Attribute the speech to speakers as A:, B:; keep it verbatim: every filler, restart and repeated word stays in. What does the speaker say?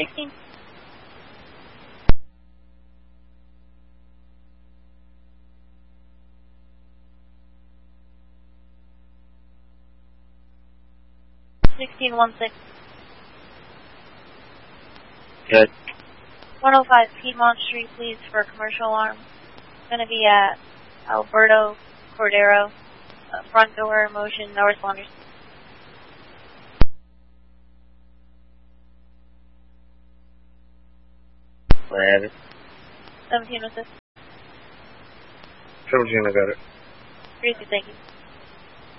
A: sixteen. sixteen one six.
B: Good.
A: one oh five Piedmont Street, please, for a commercial alarm. It's going to be at Alberto Cordero, uh, front door, motion, no responders.
B: I have it.
A: seventeen oh six.
B: seventeen, I got it.
A: Tracy, thank you.